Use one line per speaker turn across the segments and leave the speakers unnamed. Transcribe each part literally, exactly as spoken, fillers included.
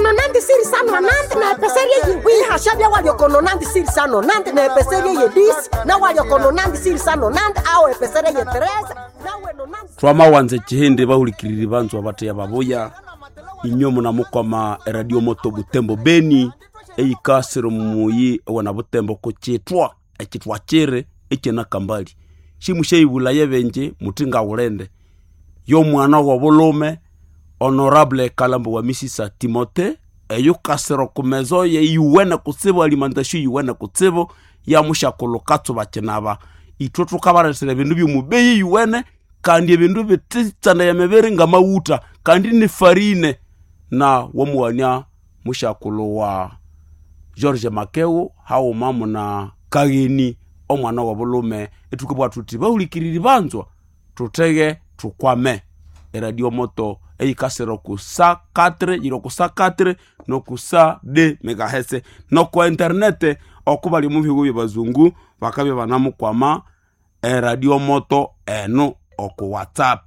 kono nandi siri sano nandi na peserie yiwi hashabia wali kono nandi siri sano nandi na peserie yedis na wali kono nandi siri sano nandi au peserie yetereza na weno nandi
twama wanze chihende bahulikiriri banzu abate yababoya inyomo na mukoma radio moto Butembo Beni eyikasiro muyi wana Butembo ko chetwa ekitwa kere ekena kambali shimushe ibula yebenje mutinga urende yo mwana wa bolume honorable Kalambo wa Misisa Timote eyo kasero kumezo ye yuwena kutsibo alimantashu yuwena kutsibo ya mushakolo katso bakenaba itotro kabaresere bindu byumubeyi yuwene kandi ebindu bititsana ya mebere ngamawuta kandi ni farine na womuwania mushakolo wa George Makeo hawo mamu na kageni omwana wa bolume etukubwa tuti bahulikiriri banzwa tutege tukwame radio moto eyikasero ku sa katre yiro ku sa katre no ku sa de megahertz no ku internet okubali mu bihugu byabazungu bakabe banamu kwama radio moto eno oku WhatsApp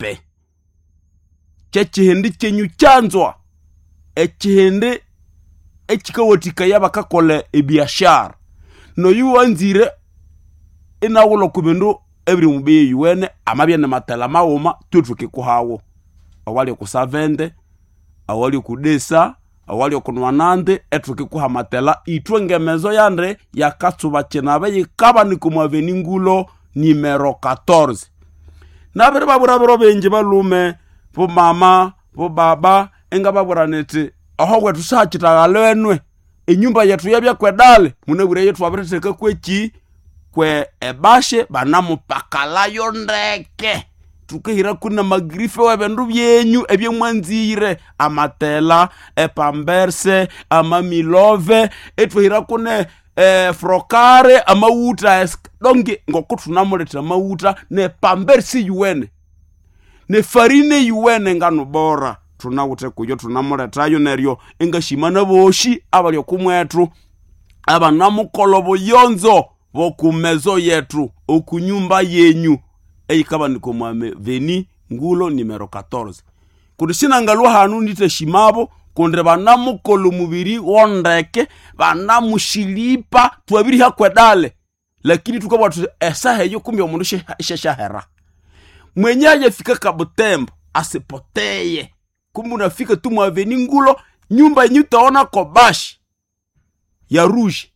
chechihindi chenyu chanzwa echihindi echikawotika yabakakole ebiashara no yuwanzire inawulo kubindu every mubiye yuwene amabye na matala maoma tutuke kuhawo awali kusavende awali kudesa awali kunwanande etuke kuha matela itwengemezo yandre yakatsuba chenabe yikaba ni kumaveni ngulo numero quatorze nabere babura benje balume bo mama bo baba enga baburanete aho gwetu sachitagalwenwe enyumba yetu yabya kwedale munebure yetu abireteka kwechi kwe ebashe banamu pakalayo ndeke tukehira kuna magrife webendu byenyu ebye mwanzire amatela epamberse amamilove etwehira kune eh, frokare amawuta donge ngokutuna muleta mawuta ne pamberse yuwene ne farine yuwene ngano bora tunawute kuyo tunamuleta yo neryo engashimana boshi abalyo kumwetu abanamu kolobo yonzo bokumezo yetu okunyumba yenyu eyikaba niko mwame veni ngulo numero quatorze kudishina ngalwa hanu nite shimabo kondre banamu kolo mubiri wondeke banamu shilipa twabiri hakwedale lakini tukaba esahe yo kumbi omundu sheshahera mwenyaje fika Kabutembo asipoteye kumbi unafika tu mwaveni ngulo nyumba yenyu taona kobashi ya rouge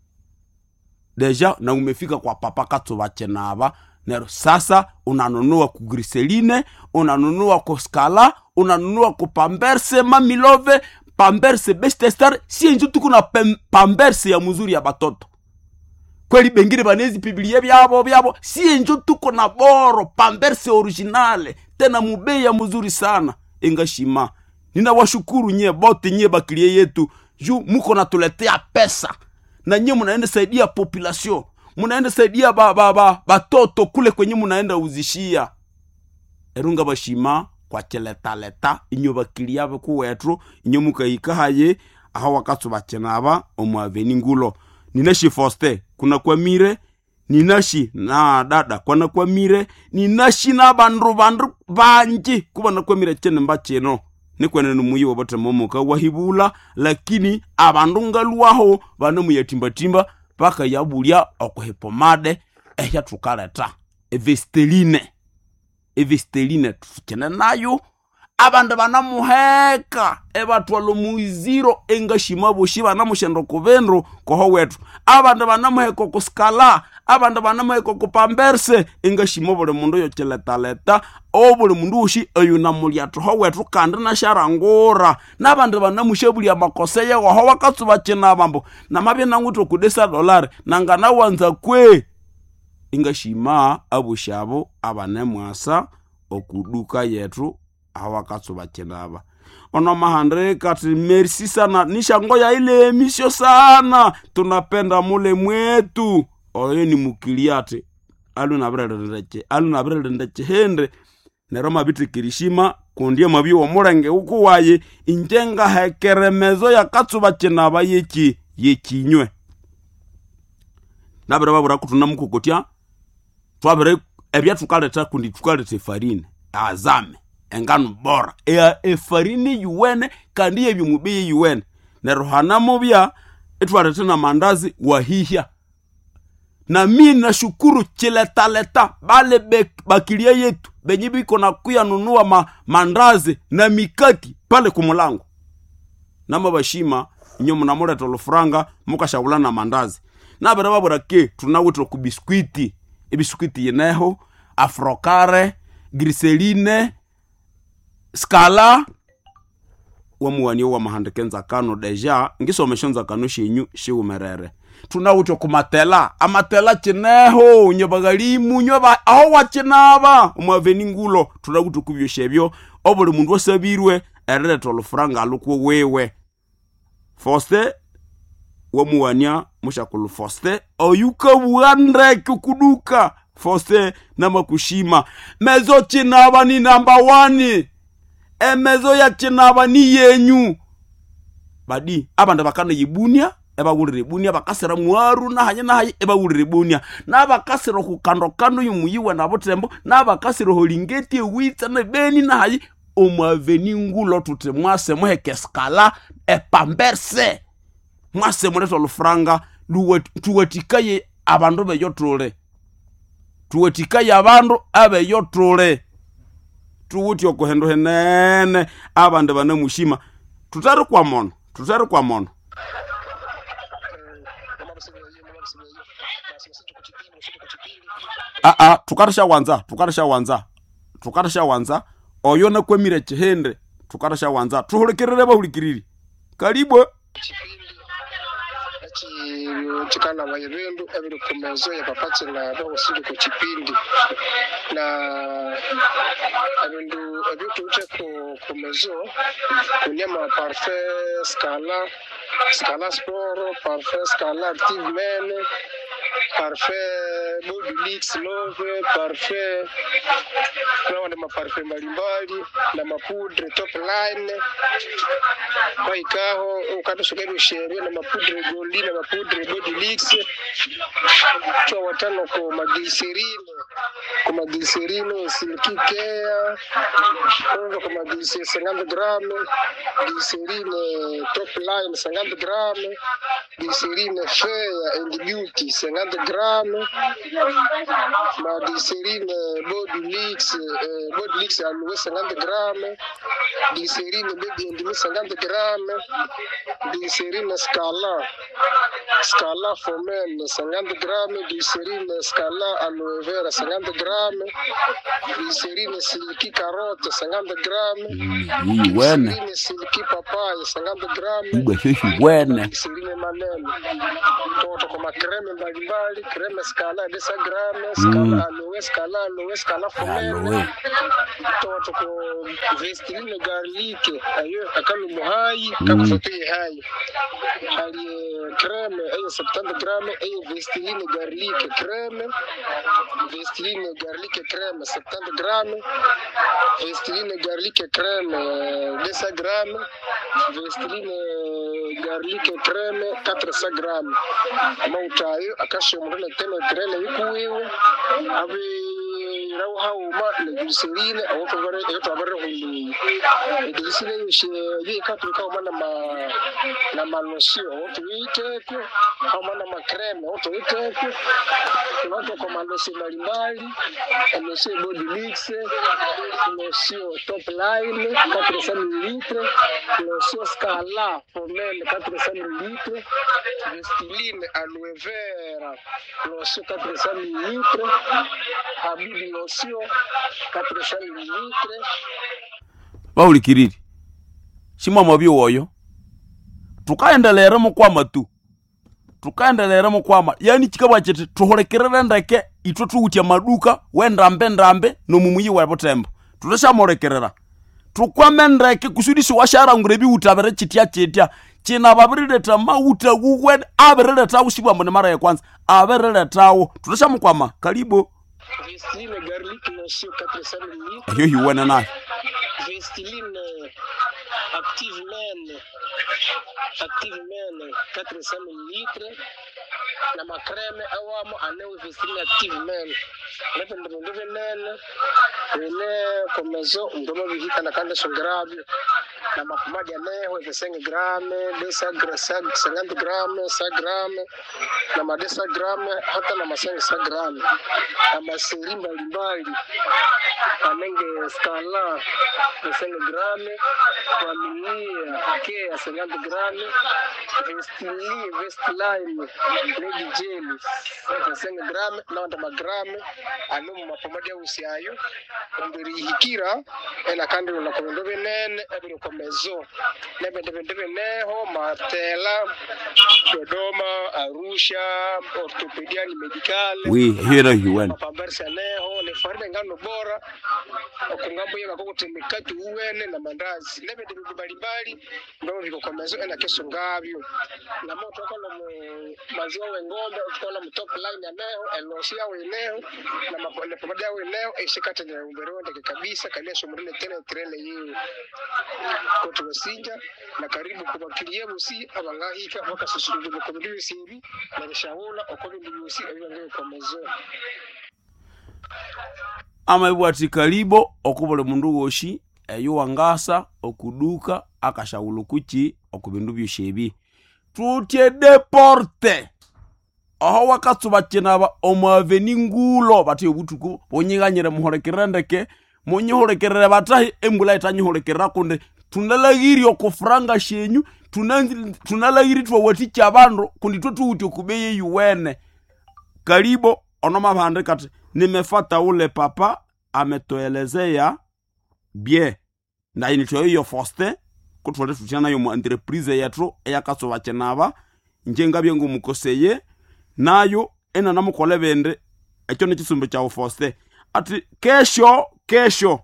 deja na umefika kwa papa katsoba chenaba nero sasa unanunua ku griseline unanunua ku skala unanunua ku pamberse mamilove pamberse best star si enjo tukuna pamberse ya muzuri ya batoto kweli bengine banezi biblia byabo byabo si enjo tukuna boro pamberse originale tena mubei ya muzuri sana engashima nina washukuru nye bote nye bakilie yetu ju muko natuletea pesa na nye munaenda saidia population munaenda saidia ba ba ba batoto kule kwenye munaenda uzishia erunga bashima kwa cheleta leta inyo bakilia ku wetru inyo mukayika haye aho wakatsu bacenaba omwaveni ngulo ninashi foste kuna kwa mire ninashi na dada kuna kwa mire ninashi na bandu bandu banji kuba na kwa mire chene mbacheno nikwene numuyi wabata momoka wahibula lakini abandu ngaluaho banamu yatimba timba paka yabulia okuhepomade ehya tukaleta evesteline evesteline tukena nayo abandu banamuheka ebatwalo muiziro engashima boshi banamushendo kuvendro koho wetu abandu banamuheka kuskala abandu banamuheka kupamberse engashima bole mundu yo cheleta leta obule mundu ushi ayunamulia toho wetu kandi na sharangora nabandu banamushebulia makose ye ho wakatsuba chena bambo na mabye nanguto kudesa dollar nangana wanza kwe ingashima abushabo abanemwasa okuduka yetu awakatsuba chena aba ono mahandre kati merci sana nishango ya ile emisio sana tunapenda mule mwetu oyo ni mukiliate alu na brada ndache alu na brada ndache hende neroma biti kirishima kondie mabi wa murange uko waye injenga hekeremezo ya katsuba chena bayeki yekinywe nabere babura kutuna mukokotia twabere ebya tukaleta kundi tukaleta farine azame engano bora e, e farini yuwene kandi yebyumubiye yuwene nerohana mobya etwarete na mandazi wahihya. Na mi na shukuru chileta leta bale be, bakilia yetu benye biko na kuya nunua ma, mandazi na mikati pale kumulango. Nama bashima nyo mnamore tolofranga muka shabula na mandazi. Na bada babura ke tunawito ku biskuiti. E biskuiti yeneho, afrokare, griseline, skala. Wamuwani wa mahandekenza kano deja ngiso omeshonza kano shinyu shiumerere. Tunawito kumatela amatela chineho nyobagalimu nyoba aho wachinaba umaveni ngulo tunawito kubyoshebyo obuli mundu wasabirwe erere tolofranga aluko wewe. Foste wamuwania mushakulu foste oyuka wandre kukuduka foste na makushima mezo chinaba ni number one. Emezo ya chinaba ni yenyu badi abanda bakana yibunia eba wulire bunia bakasera mwaru na hanya na hayi eba wulire bunia na bakasera ku kando kando yumuyiwa na botembo na bakasera holingeti witsa na beni na hayi omaveni ngulo tute mwase muheke skala epamberse mwase mureto lufranga tuwetikaye abandu beyotrole tuwetikaye abandu abeyotrole tuwuti okuhendo henene abandu bana mushima tutari kwa mono tutari kwa mono. Ah ah tukarisha wanza tukarisha wanza tukarisha wanza oyo na kwemire chihende tukarisha wanza tuhulikirire bahulikiriri karibu
chikana bayirendo abiri kumezo ya papache na baho siri ku chipindi na abindu abitu ute ku kumezo kunyama parfait skala skala sport parfait skala active men parfait bodylix love parfait na na maparfait mbalimbali na mapudre top line kwa ikaho ukatushugari sheria na mapudre gold na mapudre bodylix kwa watano kwa maglycerine kwa maglycerine silky care kwa maglycerine cinquante grammes glycerine top line cinquante grammes glycerine fair and beauty cinquante grammes ma glycerine bodylix eh, bodylix aloe cinquante grammes glycerine baby and me cinquante grammes glycerine scala scala for men cinquante grammes glycerine scala aloe vera cinquante grammes glycerine silky carotte cinquante grammes glycerine silky papaya cinquante grammes glycerine manene toto kama creme mbalimbali creme scala desa grammes scala aloe scala aloe scala for men toto ko vestiline garlic ayo akalu muhai kakufopi hai ali creme ayo setenta grammes ayo vestiline garlic creme vestiline garlic creme setenta grammes vestiline garlic creme desa grammes vestiline garlic creme quatre cents grammes mautayo akasho mudele teno trele yikuwewe abi rauha uma le glycerine awoto bare yoto bare hundu glycerine yishe ye katru ka uma na ma na manosio awoto yite ko ama na ma creme awoto yite ko tunato kwa manosio mbalimbali manosio body mix manosio top line quatre cents millilitres manosio scala for men quatre cents millilitres vestiline aloe vera manosio quatre cents millilitres habibi lotion quatre cents millilitres
baulikiriri shima mabi woyo tukaendelera mu kwama tu tukaendelera mu kwama yani kikaba chete tuhorekerera ndake itwe tuutia maduka wenda mbendambe no mumuyi wa botembo tutasha morekerera tukwame ndake kusudisi washara ngurebi utabere chitia chitia china babireta mauta guwe aberere tawo shibwa mbone mara ya kwanza aberere tawo tutasha mukwama karibu
vestiline garlic lotion quatre cents millilitres
ayo hiwana na
vestiline active men active men quatre cents millilitres na ma creme awamo anewe vestiline active men nepe ndo ndo men ene komezo ndo mabihita na kanda songrabi na mapomade aneho vingt-cinq grammes deux cents grammes cinquante grammes cent grammes na ma deux cents grammes hata na ma cinq cents grammes na masiri mbalimbali anenge skala vingt-cinq grammes familia kea cinquante grammes vestili vestline lady jelly vingt-cinq grammes na ndo magrammes anu mapomade usiayo mbiri hikira ena kandi na kondo benene ebiri komezo nebe nebe nebe neho matela Dodoma Arusha orthopedia ni medical
we here you went
pambersa neho le farbe ngano bora okungambo yeka kokutemekatu uwene na mandazi nebe nebe mbalimbali ndo viko komezo ena keso ngabyo na moto kono maziwa wengombe kono mtop line ya neho elosia weneho na mapole pamoja weneho eshikata na umberonde kabisa kalesho mrele tena trele hiyo koto wasinja na karibu kwa kiliemu si abangahika waka susurudu kwa mdiwe sivi na nishaona okobi mdiwe si abangahika kwa mezo
ama ibwati karibo okubole mundu woshi eyo wangasa okuduka akashawulu kuchi okubindu byoshebi tutye deporte aho wakatsuba kinaba omaveni ngulo bati obutuko bonyiganyire muhorekerendeke monyihorekerera batahi embula itanyihorekerera kunde tunalagiri okufranga shenyu tunalagiri twawati chabando kundi tututi okubeye yuwene karibo onoma bande kati nimefata ule papa ametoelezea bie na initoyo yo foste kutwale tutana yo mu entreprise yatro eyakatsoba kinaba njenga byengu mukoseye nayo ena namukole bende ekyo nekisumbe cha foste ati kesho kesho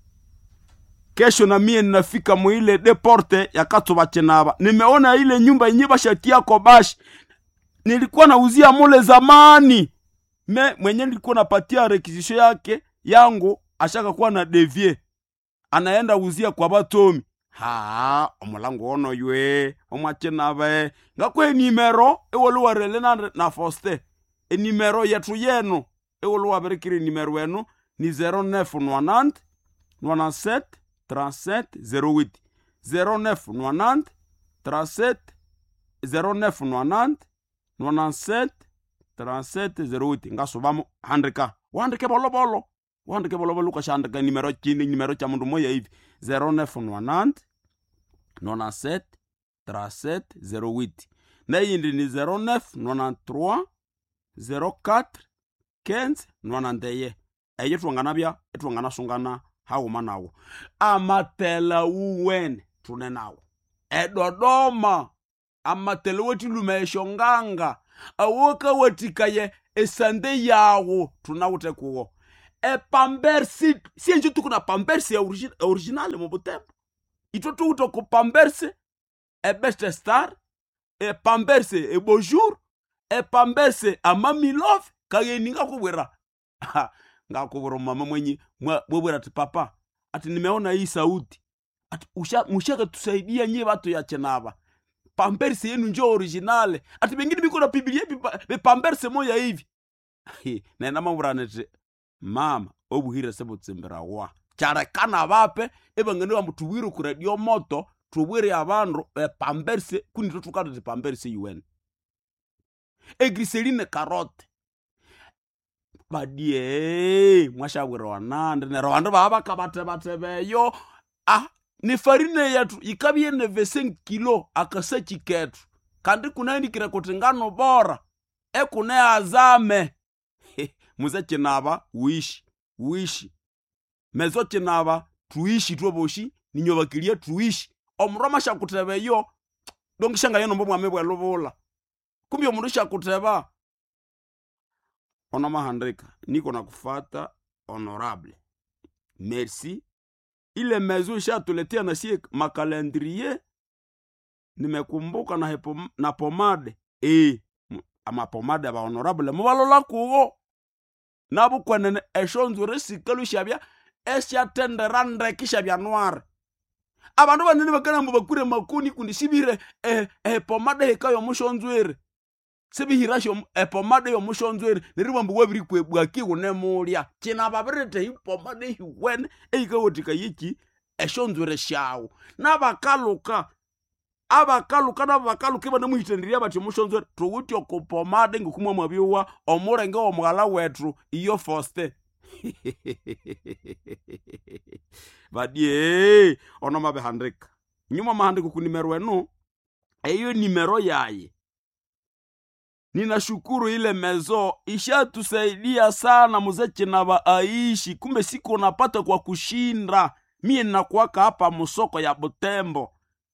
kesho na mie ninafika muile deporte ya Katuba Chenaba. Nimeona ile nyumba yenyewe shatia kobashi. Nilikuwa nauzia mule zamani. Me mwenye nilikuwa napatia rekizisho yake yangu ashaka kuwa na devie. Anaenda uzia kwa batomi. Ha, omulango ono ywe, omwa Chenaba. Ngakwe nimero ewoluwa relena na foste. E nimero yetu yenu ewoluwa berikiri nimero yenu ni zero neuf ninety ninety-sept trente-sept zero huit zero neuf ninety trente-sept zero neuf ninety ninety-sept trente-sept zero huit ngasobamo handika wandike bolo bolo wandike bolo bolo kashandika nimero chini nimero cha mundu moya hivi zero neuf ninety ninety-sept trente-sept zero huit na yindi ni zero neuf ninety-trois zero quatre quinze ninety-un eye twangana bya etwangana sungana hawo manawo amatela uwen tunenawo edodoma amatela wetilumesho nganga awoka watikaye esande yawo tunawute kuwo e pambersi sienje tukuna pambersi ya origi original mu Butembo ito tuto ko pambersi e best star e pambersi e bonjour e pambersi amami love kayeninga kubwera ngakubura mama mwenye mwebwera ati papa ati nimeona hii sauti ati usha mushaka tusaidia nyie watu ya Chenaba pamberse yenu njo originale ati bengine biko na biblia be pamberse moya hivi na nama uranete mama obuhira sebo tsembera wa charekana bape ebangene wa mutuwiru ku radio moto tubwere abandu be pamberse kuni tutukana de pamberse yuwen egriseline carotte badie mwashabwero wanande ne rwanda baba kabate batebeyo ah ni farine yatu ikabye ne vingt-cinq kilo akase chiketu kandi kunaindikira kutengano bora ekune azame muze Chenaba uishi uishi mezo Chenaba tuishi tuoboshi ninyobakilie tuishi omroma shakutebeyo dongishanga yeno mbomwa mebwa lobola kumbi omurusha kuteba onoma handrika niko na kufata honorable merci ile mezo shatuletea na sie makalendrier nimekumbuka na hepo, na pomade eh ama pomade ba honorable mubalola kugo nabu kwenene eshonzo resikalu shabya esya tenderande kishabya noir abandu banene bakana mubakure makuni kundi sibire eh, eh pomade hekayo mushonzwere sebihirasho epomade yo mushonzwere niribambu wabiri kwebwaki unemulya Chenaba birete hipomade hiwen eikawotika yiki eshonzwere shawo nabakaluka abakaluka nabakaluka banemuhitendiria bati mushonzwere tuwuti okupomade ngokumwa mwabiwa omurenge omugala wethu iyo foste badie ono mabehandika nyuma mahandiko ku nimero eno eyo nimero yaye. Ninashukuru ile mezo ishatusaidia sana muzeche na baaishi. Kumbe siku napata kwa kushinda. Mie nakuwaka hapa musoko ya Butembo.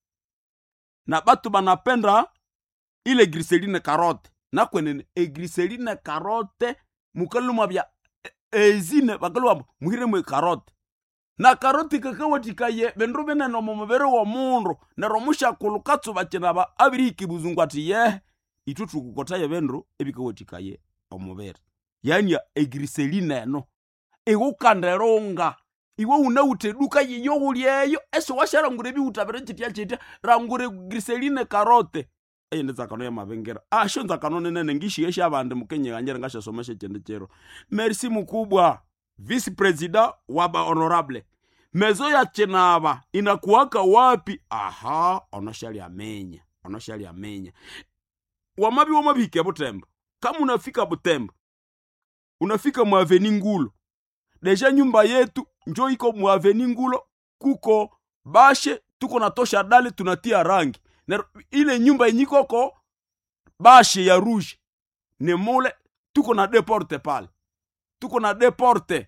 Na batu banapenda ile griseline karote. Na kwenene e griseline karote mukalu mabia ezine bakalu wabu muhire mwe karote. Na karoti kakawati kaye bendru bene no mumubere wa mundu. Na romusha kulukatsu bachena ba abiri kibuzungu ati ye. Itutu kukotaya bendru ebikawati kaye omubere. Yani ya egriseline no. Ego kanderonga. Iwe unaute duka yiyo ulieyo. Eso washa rangure bi utabere chitia chitia. Rangure griseline karote. Eye neza kano ya mabengera. Ah, shonza kano nene ngishi yesha abande mukenye ganjera ngasha someshe chende chero. Merci mukubwa. Vice President waba honorable. Mezo ya Chenaba inakuwaka wapi? Aha, onoshali amenya. Onoshali amenya. Wamabi wamabiki ya Butembo. Kama unafika Butembo, unafika muaveni Ngulo. Deja nyumba yetu njo iko muaveni Ngulo, kuko bashe, tuko natosha dali tunatia rangi. Na ile nyumba inyiko ko bashe ya rouge. Ne mole tuko na deporte pale. Tuko na deporte.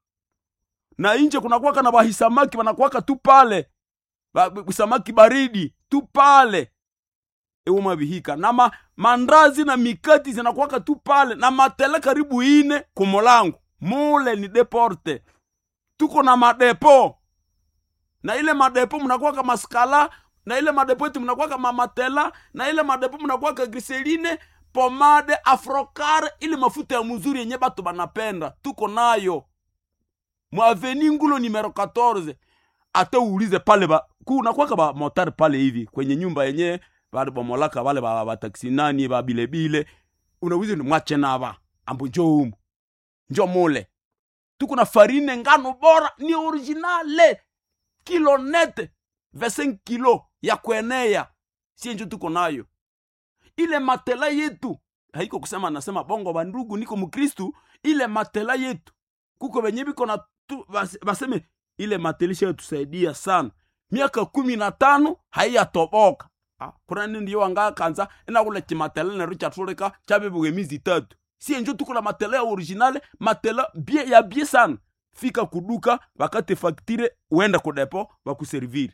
Na inje kuna kuwaka na bahisamaki wanakuwaka tu pale. Ba, samaki baridi tu pale. Ewo mabihika. Na ma, mandazi na mikati zinakuwaka tu pale. Na matele karibu ine kumolangu. Mule ni deporte. Tuko na madepo. Na ile madepo mnakuwaka maskala. Na ile madepo eti mnakuwaka mamatela. Na ile madepo mnakuwaka griseline, pomade, afrokare. Ile mafuta ya muzuri yenye batu banapenda. Tuko nayo. Muaveni Ngulo numero quatorze. Ata uulize pale ba. Kuna kuwaka ba motari pale hivi. Kwenye nyumba yenye. Bade bomolaka wale ba, ba taksi nani ba bile bile. Unawuzi ni mwache na ba. Ambu njo umu. Njo mole. Tuko na farine ngano bora. Ni originale. Kilo nete. vingt-cinq kilo. Ya kwenea. Si njo tuko nayo. Ile matela yetu. Haiko kusema nasema bongo bandugu niko mukristu. Ile matela yetu. Kuko benye biko na tu. Baseme. Ile matelisha tusaidia sana. Miaka kumi na tano. Haiya toboka. Ah, kuna nindi yo anga kanza ina kule chimatele na Richard Fuleka chabe buge mizi tatu. Si njo tuko na matele originale, matele bie ya bie sana. Fika kuduka wakati faktire uenda kudepo wakuserviri.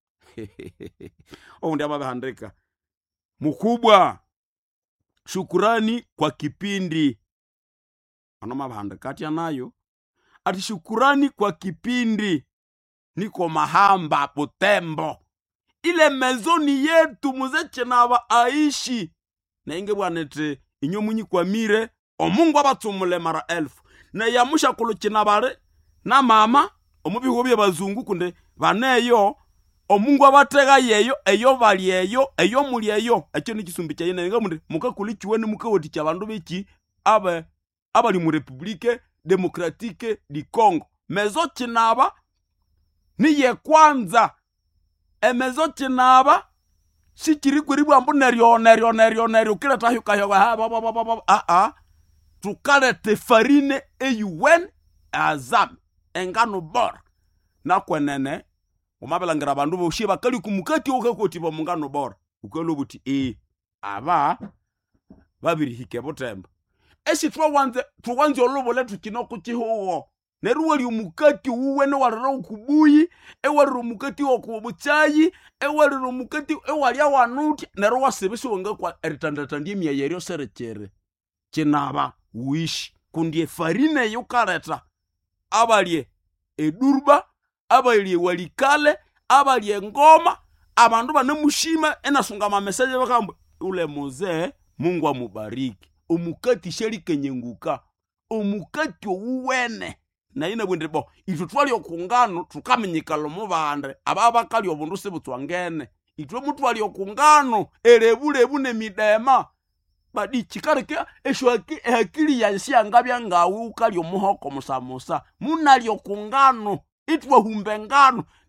Oh ndia baba handika. Mukubwa. Shukurani kwa kipindi. Ano baba handika ati anayo. Ati shukurani kwa kipindi. Niko Mahamba Butembo. Ile mezoni yetu muzeche na ba aishi. Na inge bwanete inyo munyi kwa mire. Omungu abatumule mara elfu. Na yamusha kuluchina bare. Na mama. Omubi hubi bazungu kunde. Vaneyo. Omungu abatega yeyo. Eyo vali yeyo. Eyo muli yeyo. Echo ni kisumbicha yene. Nga munde. Muka kulichuweni muka woticha bandu bechi. Abe. Aba ni mu Republike Demokratike di Congo. Mezoche na aba. Ni ye kwanza. Emezo chinaba sichiri kuribu ambu nerio nerio nerio nerio kila tahu kayoga ha ba ba ba ba ah ah tukale te farine eyuwen azam engano bor na kwenene umabela ngira bandu bo shiba kali kumukati okakoti ba mungano bor ukelo buti e aba babiri hike Butembo esi twa wanze twa wanze olobo letu kinoko chihowo neruwali umukati uwe ne warara ukubuyi e warara umukati okubuchayi e warara umukati e wali awanuti neru wasebese wonga kwa eritandatandie miya yerio serechere chinaba uishi kundie farine yukareta abalie edurba abalie walikale abalie ngoma abandu banemushima enasunga ma message bakambo ule muze Mungu amubariki umukati sheri kenyenguka umukati uwene na ina bwende bo itutwali okungano tukamenyikalo mubande ababa kali obundu sebutwangene itwe mutwali okungano elebule bune midema badi chikareke eshwaki ehakili yansia ngabya ngawe ukali omuhoko musamusa munali okungano itwe humbengano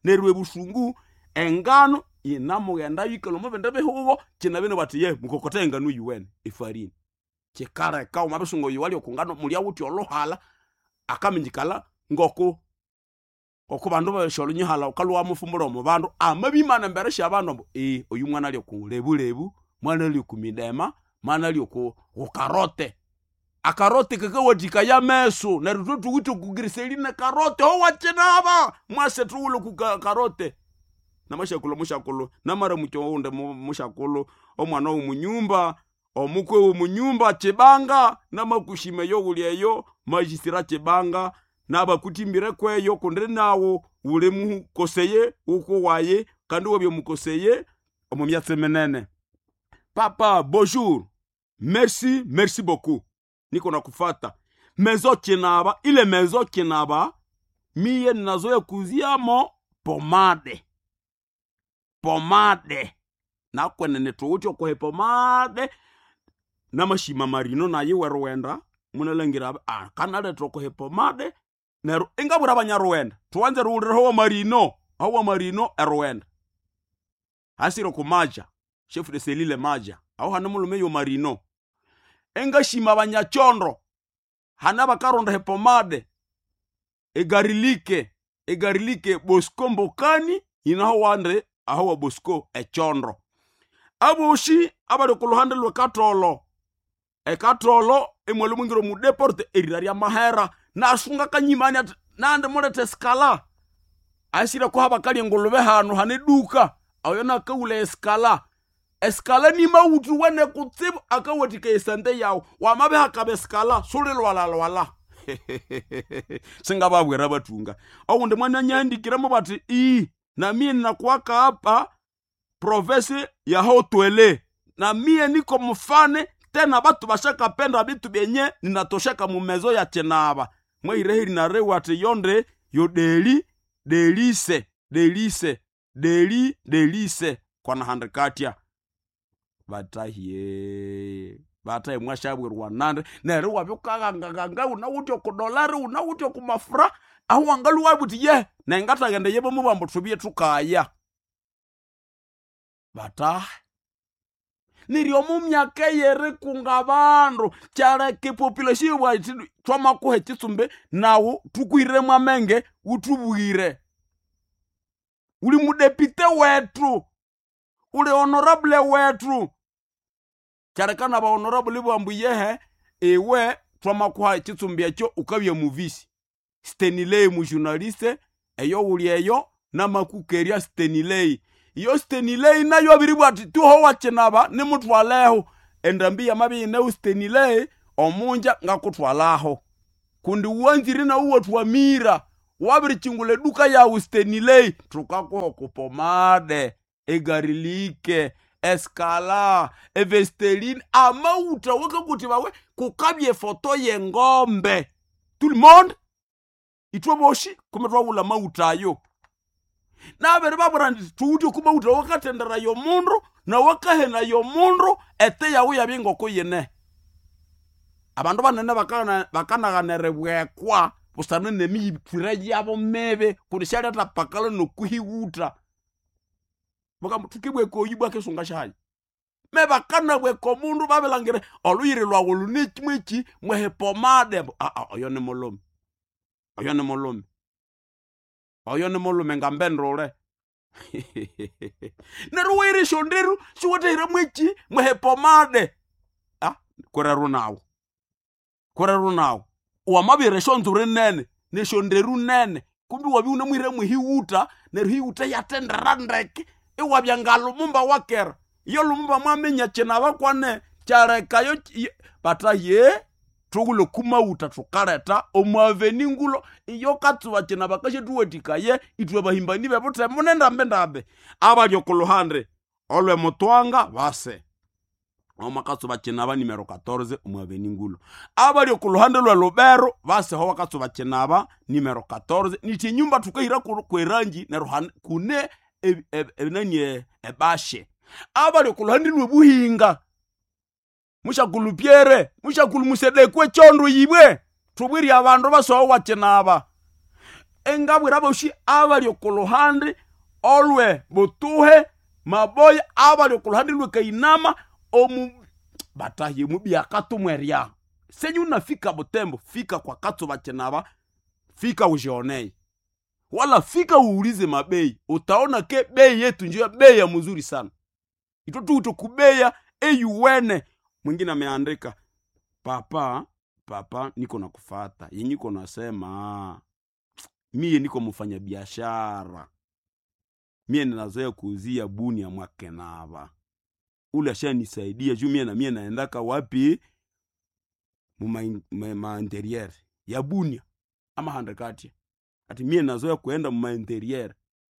nerwe busungu engano inamugenda yikalo mubende behubo kina bino bati ye mukokota engano yuwene ifarini kikara ka umabesungo yuwali okungano mulya wuti olohala akamenyikala ngoko okubandu basholo nyihala ukalwa mufumulo mu bandu amabimana mberesha abandu eh oyu mwana ali okulebulebu mwana ali kumidema mwana ali okukarote akarote kakawatika ya meso na rututu wito kugiriseline karote ho wachenaba mwase tuulo kukarote na mashakulo mushakulo na mara mucho unde mushakulo omwana wo munyumba omukwe wo munyumba chebanga na makushime yo ulyeyo majisira chebanga naba kutimbire kweyo kundire nawo ule mukoseye uko waye kandi wabyo mukoseye omumyatse menene. Papa bonjour, merci merci beaucoup niko nakufata mezo kinaba ile mezo kinaba miye nazo ya kuziamo pomade pomade na kwenene tuuti okwe pomade na mashima marino na yiwe Rwanda munalengira ah kanale toko pomade na ingabura abanyarwanda tuwanze ruliraho marino hawa marino Rwanda hasiro kumaja chef de selile maja aho hanumulume yo marino engashima abanyachondo hanaba karonda he pomade egarilike egarilike Bosco Mbokani inaho wandre aho wa Bosco echondo abushi abade kuluhande lwe katolo e katolo emwelu mungiro mu deporte eriraria mahera na asunga kanyimani at nande molete skala asira ko haba kali ngolube hanu haneduka ayona kaule eskala eskala ni mautu wane kutsibu akawatika esante yawo wamabe hakabe eskala sulilwala lwala singa babwera batunga awunde mwana nyandikira mu bati i na mie nakwaka hapa province ya Haut-Uele na mie niko mfane tena batu bashaka penda bitu benye ninatosheka mu mezo ya chenaba mwe irehiri na rewate yonde yo deli delise delise deli delise kwa na handikatia batahie bataye mwashabwe rwanande nere wabyukaga nganga una wuti ku dollar una wuti ku mafra aho angalu wabuti ye na ngata gende yebo mu bambo tubiye tukaya bata niriyo mu myaka yere kungabandu cyara ke population wa twama ko hetitsumbe nawo tukwire mwamenge utubwire uli mu depute wetu uli honorable wetu cyara kana ba honorable bambu yehe ewe twama ko hetitsumbe cyo ukabye mu visi Stenilei mu journaliste eyo uli eyo na makukeria Stenilei yo Stenilei na yo biribu ati tuho wachenaba ni mutwaleho endambia mabi ne Stenilei omunja ngakutwalaho kundi uwanziri na uwo twamira wabiri chingule duka ya Stenilei tukako kupomade egarilike eskala evesteline amauta wakakuti bawe kukabye foto ye ngombe tout le monde itwa boshi kumetwa ula mauta yo na bere baburandi tuuti kuba uta wakatendera yo mundu na wakahena yo mundu ete yawo yabingo kuyene abandu banene bakana bakana ganerebwekwa busana nemi firaji abo mebe kurishara tapakala no kuhiwuta boka tukibwe ko yibwa kesunga shayi me bakana bwe ko mundu babelangire oluyire lwawo lunechimwechi mwe pomade a a oyone molome oyone molome oyone molume ngambendrole neruwire shonderu siwotera mwechi mwe pomade ah koraru nawo koraru nawo wamabire shonzure nene ne shonderu nene kumbi wabi una mwire mwihuta neru hiuta yatendrandeke e wabyangalo mumba wakera yo lumumba mwamenya chena bakwane charekayo bataye tugulo kumauta tukareta omwaveni ngulo iyo katsuwa chena bakashe tuwetikaye itwe bahimbani bebote munenda mbendabe abalyo kuluhande olwe mutwanga base omakatsuwa chena ba numero catorze omwaveni ngulo abalyo kuluhande lwa lubero base ho wakatsuwa chena ba numero catorze niti nyumba tukahira kwerangi na ruhane kune ebnanye ebashe abalyo kuluhande lwe buhinga musha kulupiere musha kulumusedekwe chondo yibwe tubwiri abantu baso wachenaba engabwira boshi abali okuluhande olwe butuhe maboya abali okuluhande lwe kainama omu bataye mubi akatumweria senyu nafika Butembo fika kwa katu bachenaba fika ujionei wala fika uulize mabei utaona ke bei yetu njia bei ya mzuri sana itoto utokubeya eyuwene mwingine ameandika papa papa niko na kufata yenye niko nasema mie niko mfanya biashara mie ninazoea kuuzia buni ya Mwakenava ule ashanisaidia juu mie na mie naendaka wapi mu ma interieur ya Bunia ama handakati ati mie nazoea kuenda mu interieur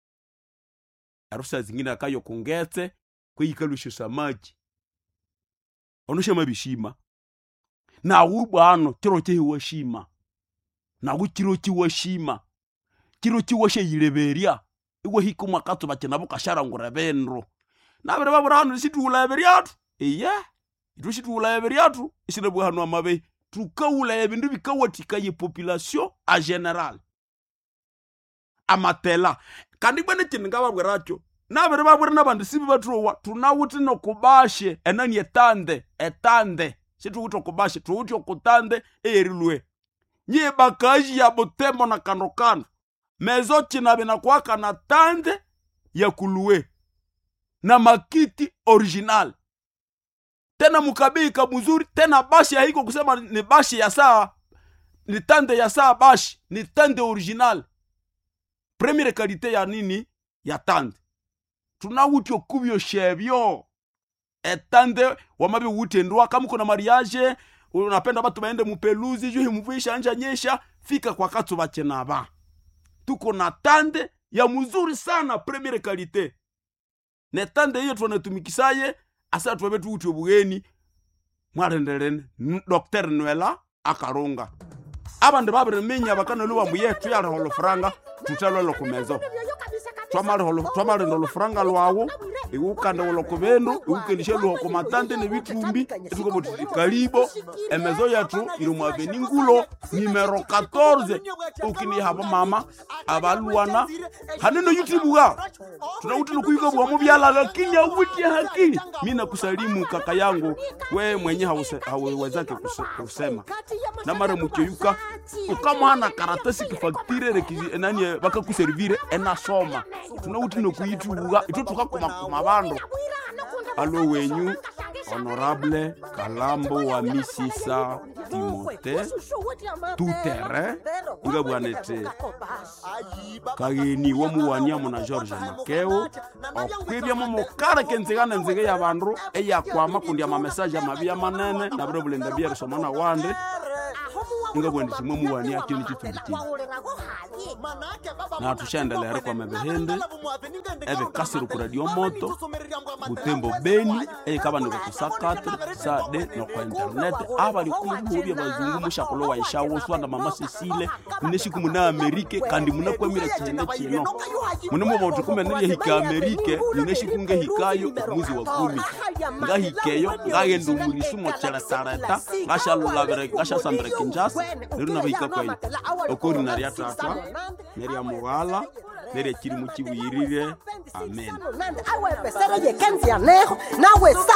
arusa zingine akayo kongetse kwikalusho samaji onosha mabishima na ubano kiro cye washima na gukiro cyi washima kiro cyi washe yireberia iwe hiko mwakato bakena bukashara ngora benro nabere babura hano situula beriatu iya itushituula beriatu isine bwa hano amabe tukaula ebindu bikawatika ye population a general amatela kandi bane kinga babweracho nabere babura nabandi sibi batruwa tunawuti no kubashe enani etande etande situ uto kubashe tu uti okutande eyerilwe nye bakaji ya Butembo na kanokano mezo chinabe na kwaka na tande ya kuluwe na makiti original tena mukabei kabuzuri tena bashi ya hiko kusema ni bashi ya saa ni tande ya saa bashi ni tande original premiere kalite ya nini ya tande tunawuti okubyo shebyo etande wamabi wutendwa kama kuna mariage unapenda watu baende mupeluzi juu mvuisha anja nyesha fika kwa katu bachenaba tuko na tande ya mzuri sana premiere kalite ne tande hiyo tunatumikishaye asa tuwebetu uti obugeni mwarendelene Docteur Nwela Akaronga abande babere menya bakana luwa muyetu ya holo franga tutalo lo kumezo twamale holo twamale ndo franga lwawo iukanda wolo kubendo ukendishe lo komatante ne bitumbi tuko boti kalibo emezo yatu irumu aveni ngulo numero quatorze ukini haba mama abaluana haneno YouTube ga tunauti nukuyuka bwa mubyala lakini awuti haki mina kusalimu kaka yangu we mwenye hawezake kusema na mara mukiyuka ukamwana karatasi kifaktire rekizi nani baka kuservire ena soma tunauti nukuyituga ito tukakoma kumabando alo wenyu honorable Kalambo wa Misisa Timote tutere nga bwanete kageni wo muwania muna George Makeo okwibya mu mukara kenzegana nzege ya bandu eya kwama kundi ama message amabya manene na bro bulenda bya somona wande nga bwandisi mu muwania kyo nikitumbitini na tushandelera kwa mabehende ebe kasiru ku radio moto Butembo Beni e kabane ko sakatre sa de no kwa internet abali kumubya bazungu mushakulo wa ishawo swanda mama Cecile nineshiku muna Amerike kandi muna kwemira cyane kino munemo botu kumbe niri hika Amerike nineshiku nge hikayo muzi wa kumi ngahikeyo ngagenda umurisu mo cyara sarata gashalula bere gashasambere Kinshasa rero nabika kwa okori nari atata neri amugala neri kiri mu kibuyirire amen
awe pesere ye kenzi ya neho nawe